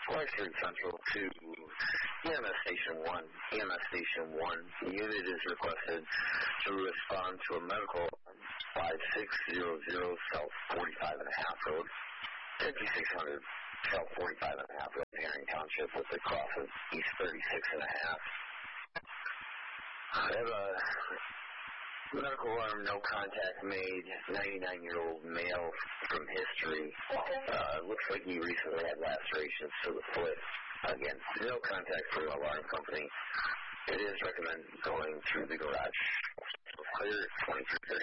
Western Central to EMS Station 1. EMS Station 1. The unit is requested to respond to a medical 5600 South 45 and a half Road, 5600 South 45 and a half Road, Herring Township, with the cross of East 36 and a half. I have a medical alarm, no contact made, 99-year-old male from history. Looks like he recently had lacerations to the foot. Again, no contact from the alarm company. It is recommended going through the garage. Clear 2330.